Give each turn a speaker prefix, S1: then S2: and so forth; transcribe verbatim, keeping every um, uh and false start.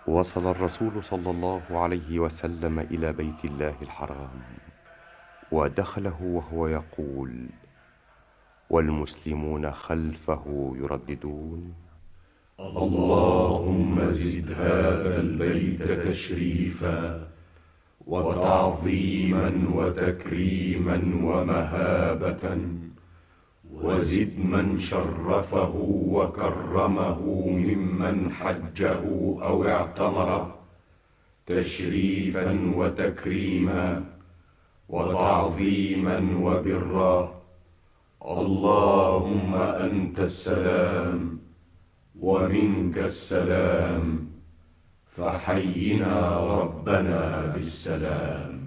S1: وصل الرسول صلى الله عليه وسلم إلى بيت الله الحرام، ودخله وهو يقول والمسلمون خلفه يرددون:
S2: اللهم زد هذا البيت تشريفا وتعظيما وتكريما ومهابة، وزد من شرفه وكرمه ممن حجه أو اعتمره تشريفا وتكريما وتعظيما وبرا. اللهم أنت السلام ومنك السلام، فحينا ربنا بالسلام.